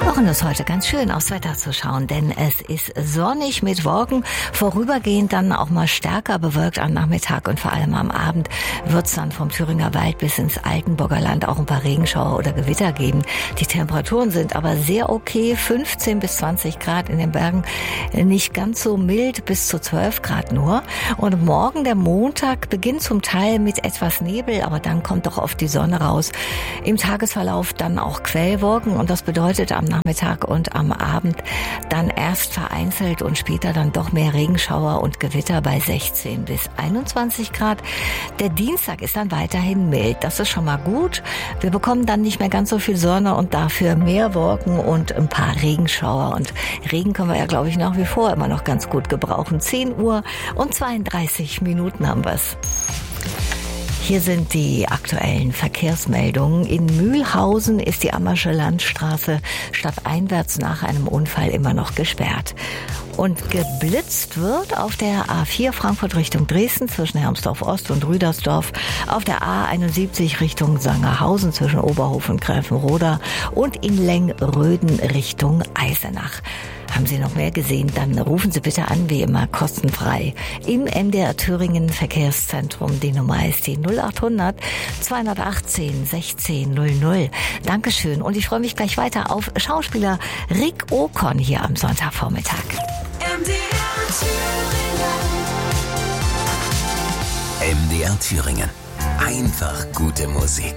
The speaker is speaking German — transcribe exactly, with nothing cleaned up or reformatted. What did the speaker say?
Auch und es ist heute ganz schön aufs Wetter zu schauen, denn es ist sonnig mit Wolken, vorübergehend dann auch mal stärker bewölkt am Nachmittag und vor allem am Abend wird es dann vom Thüringer Wald bis ins Altenburger Land auch ein paar Regenschauer oder Gewitter geben. Die Temperaturen sind aber sehr okay, fünfzehn bis zwanzig Grad in den Bergen, nicht ganz so mild, bis zu zwölf Grad nur. Und morgen, der Montag, beginnt zum Teil mit etwas Nebel, aber dann kommt doch oft die Sonne raus. Im Tagesverlauf dann auch Quellwolken und das bedeutet am Nachmittag und am Abend dann erst vereinzelt und später dann doch mehr Regenschauer und Gewitter bei sechzehn bis einundzwanzig Grad. Der Dienstag ist dann weiterhin mild. Das ist schon mal gut. Wir bekommen dann nicht mehr ganz so viel Sonne und dafür mehr Wolken und ein paar Regenschauer. Und Regen können wir ja, glaube ich, nach wie vor immer noch ganz gut gebrauchen. zehn Uhr und zweiunddreißig Minuten haben wir's. Hier sind die aktuellen Verkehrsmeldungen. In Mühlhausen ist die Ammersche Landstraße stadteinwärts nach einem Unfall immer noch gesperrt. Und geblitzt wird auf der A vier Frankfurt Richtung Dresden zwischen Hermsdorf Ost und Rüdersdorf, auf der A einundsiebzig Richtung Sangerhausen zwischen Oberhof und Gräfenroda und in Lengröden Richtung Eisenach. Haben Sie noch mehr gesehen, dann rufen Sie bitte an, wie immer kostenfrei. Im M D R Thüringen Verkehrszentrum, die Nummer ist die null achthundert zweihundertachtzehn sechzehn null null. Dankeschön und ich freue mich gleich weiter auf Schauspieler Rick Okon hier am Sonntagvormittag. M D R Thüringen. M D R Thüringen. Einfach gute Musik.